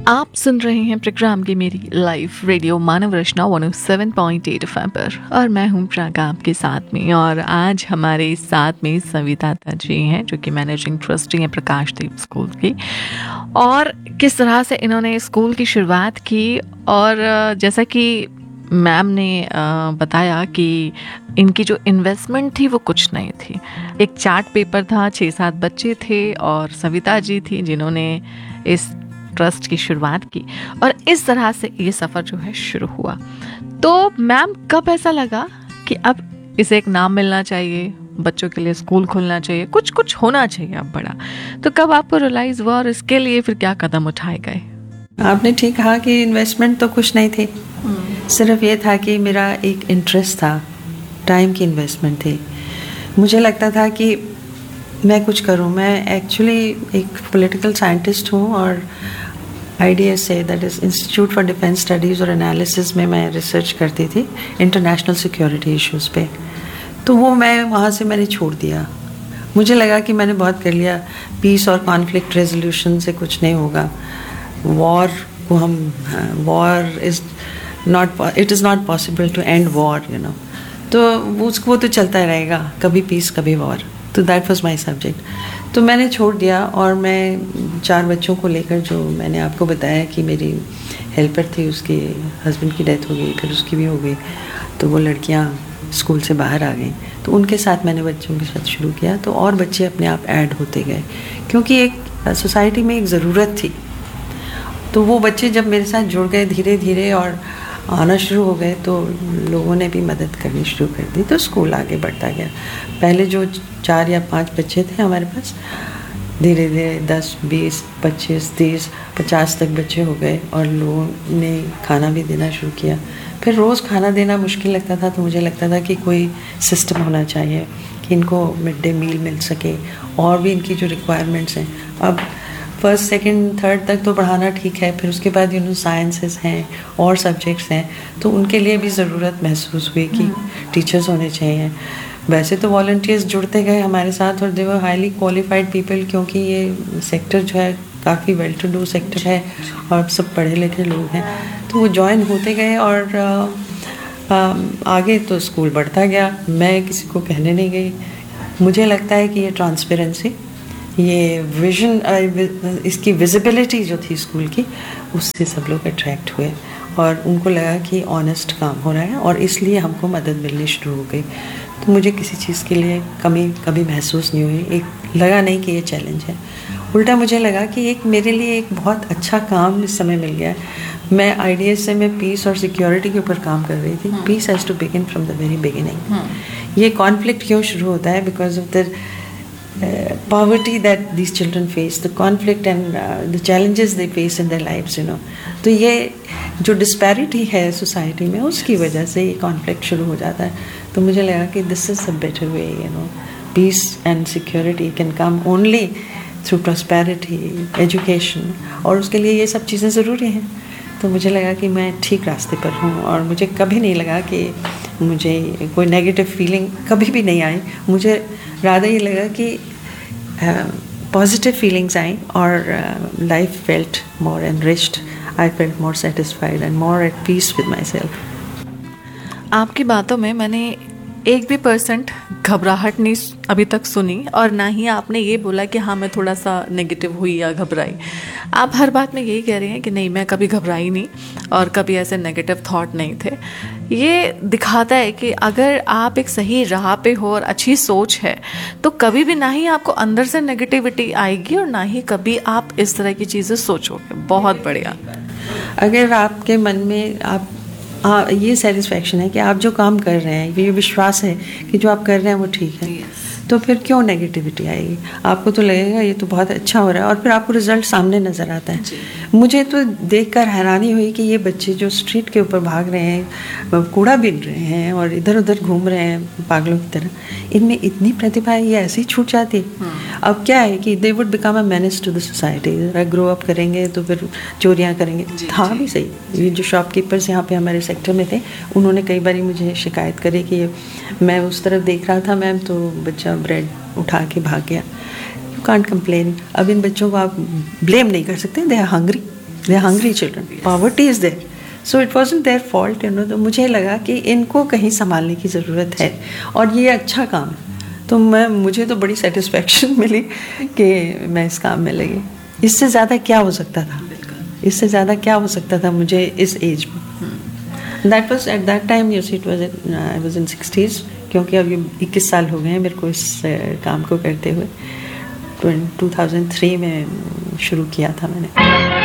आप सुन रहे हैं प्रोग्राम की मेरी लाइव रेडियो मानव रचना 107.8 FM पर और मैं हूं प्रागा आपके साथ में। और आज हमारे साथ में सविता जी हैं जो कि मैनेजिंग ट्रस्टी हैं प्रकाशदीप स्कूल की, और किस तरह से इन्होंने स्कूल की शुरुआत की। और जैसा कि मैम ने बताया कि इनकी जो इन्वेस्टमेंट थी वो कुछ नहीं थी, एक चार्ट पेपर था, 6-7 बच्चे थे और सविता जी थी जिन्होंने इस ट्रस्ट की शुरुआत की और इस तरह से ये सफ़र जो है शुरू हुआ। तो मैम कब ऐसा लगा कि अब इसे एक नाम मिलना चाहिए, बच्चों के लिए स्कूल खुलना चाहिए, कुछ कुछ होना चाहिए अब बड़ा, तो कब आपको रियलाइज हुआ और इसके लिए फिर क्या कदम उठाए गए? आपने ठीक कहा कि इन्वेस्टमेंट तो कुछ नहीं थी, सिर्फ ये था कि मेरा एक इंटरेस्ट था, टाइम की इन्वेस्टमेंट थी। मुझे लगता था कि मैं कुछ करूं। मैं एक्चुअली एक पॉलिटिकल साइंटिस्ट हूं और IDSA that is institute for defence studies और एनालिसिस में मैं रिसर्च करती थी इंटरनेशनल सिक्योरिटी इश्यूज़ पे। तो वो मैंने छोड़ दिया। मुझे लगा कि मैंने बहुत कर लिया, पीस और कॉन्फ्लिक्ट रेजोल्यूशन से कुछ नहीं होगा। वॉर को it is not possible to and war, तो वो तो चलता रहेगा, कभी पीस कभी वॉर। तो दैट वाज माय सब्जेक्ट। तो मैंने छोड़ दिया और मैं 4 बच्चों को लेकर, जो मैंने आपको बताया कि मेरी हेल्पर थी, उसके हस्बैंड की डेथ हो गई, फिर उसकी भी हो गई, तो वो लड़कियां स्कूल से बाहर आ गई, तो उनके साथ मैंने बच्चों के साथ शुरू किया। तो और बच्चे अपने आप ऐड होते गए क्योंकि एक सोसाइटी में एक ज़रूरत थी। तो वो बच्चे जब मेरे साथ जुड़ गए धीरे धीरे और आना शुरू हो गए, तो लोगों ने भी मदद करनी शुरू कर दी, तो स्कूल आगे बढ़ता गया। पहले जो 4 या 5 बच्चे थे हमारे पास, धीरे धीरे 10, 20, 25, 30, 50 तक बच्चे हो गए और लोगों ने खाना भी देना शुरू किया। फिर रोज़ खाना देना मुश्किल लगता था, तो मुझे लगता था कि कोई सिस्टम होना चाहिए कि इनको मिड डे मील मिल सके और भी इनकी जो रिक्वायरमेंट्स हैं। अब फर्स्ट, सेकंड, थर्ड तक तो पढ़ाना ठीक है, फिर उसके बाद साइंसेस हैं और सब्जेक्ट्स हैं, तो उनके लिए भी ज़रूरत महसूस हुई कि टीचर्स होने चाहिए। वैसे तो वॉलंटियर्स जुड़ते गए हमारे साथ और दे वर हाईली क्वालिफाइड पीपल, क्योंकि ये सेक्टर जो है काफ़ी वेल टू डू सेक्टर है और सब पढ़े लिखे लोग हैं, तो वो ज्वाइन होते गए और आगे तो स्कूल बढ़ता गया। मैं किसी को कहने नहीं गई। मुझे लगता है कि ये ट्रांसपेरेंसी, ये विजन, इसकी विजिबिलिटी जो थी स्कूल की, उससे सब लोग अट्रैक्ट हुए और उनको लगा कि ऑनेस्ट काम हो रहा है और इसलिए हमको मदद मिलनी शुरू हो गई। तो मुझे किसी चीज़ के लिए कमी कभी महसूस नहीं हुई। एक लगा नहीं कि ये चैलेंज है, उल्टा मुझे लगा कि एक मेरे लिए एक बहुत अच्छा काम इस समय मिल गया है। मैं IDSA में पीस और सिक्योरिटी के ऊपर काम कर रही थी। Piece has to begin from the very beginning. ये कॉन्फ्लिक्ट क्यों शुरू होता है? Because of the poverty that these children face, the conflict and the challenges they face in their lives, तो ये जो disparity है सोसाइटी में, उसकी वजह से ये conflict शुरू हो जाता है। तो मुझे लगा कि this is a better way, peace and security can come only through prosperity, education, और उसके लिए ये सब चीज़ें ज़रूरी हैं। तो मुझे लगा कि मैं ठीक रास्ते पर हूँ और मुझे कभी नहीं लगा कि मुझे कोई नेगेटिव फीलिंग कभी भी नहीं आई। मुझे ज़्यादा ये लगा कि पॉजिटिव फीलिंग्स आई और life felt more enriched, I felt more satisfied and more at peace with my self. आपकी बातों में मैंने एक भी % घबराहट नहीं अभी तक सुनी और ना ही आपने ये बोला कि हाँ मैं थोड़ा सा नेगेटिव हुई या घबराई। आप हर बात में यही कह रहे हैं कि नहीं, मैं कभी घबराई नहीं और कभी ऐसे नेगेटिव थॉट नहीं थे। ये दिखाता है कि अगर आप एक सही राह पे हो और अच्छी सोच है तो कभी भी ना ही आपको अंदर से नेगेटिविटी आएगी और ना ही कभी आप इस तरह की चीज़ें सोचोगे। बहुत बढ़िया। अगर आपके मन में ये सेटिस्फैक्शन है कि आप जो काम कर रहे हैं, ये विश्वास है कि जो आप कर रहे हैं वो ठीक है, तो फिर क्यों नेगेटिविटी आएगी? आपको तो लगेगा ये तो बहुत अच्छा हो रहा है और फिर आपको रिजल्ट सामने नज़र आता है। मुझे तो देखकर हैरानी हुई कि ये बच्चे जो स्ट्रीट के ऊपर भाग रहे हैं, कूड़ा बीन रहे हैं और इधर उधर घूम रहे हैं पागलों की तरह, इनमें इतनी प्रतिभा है, ये ऐसे ही छूट जाती है। अब क्या है कि they would become a menace to the society. Grow up करेंगे तो फिर चोरियाँ करेंगे। था भी सही। ये जो शॉपकीपर्स यहाँ पे हमारे सेक्टर में थे, उन्होंने कई बार मुझे शिकायत करी कि मैं उस तरफ देख रहा था मैम, तो बच्चा ब्रेड उठा के भाग गया। You can't complain. अब इन बच्चों को आप ब्लेम नहीं कर सकते, they are hungry. They are hungry children, poverty is there, so it wasn't their fault, तो मुझे लगा कि इनको कहीं संभालने की ज़रूरत है और ये अच्छा काम है। तो मुझे तो बड़ी सेटिस्फेक्शन मिली कि मैं इस काम में लगी। इससे ज़्यादा क्या हो सकता था, इससे ज़्यादा क्या हो सकता था मुझे इस एज में। That was at that time, you see, it was I was in 60s, क्योंकि अभी 21 साल हो गए हैं मेरे को इस काम को करते हुए। 2003 में शुरू किया था मैंने।